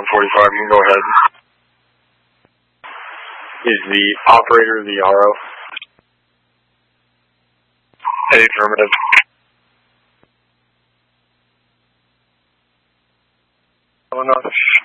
45, you can go ahead. Is the operator the RO? Affirmative. Illinois.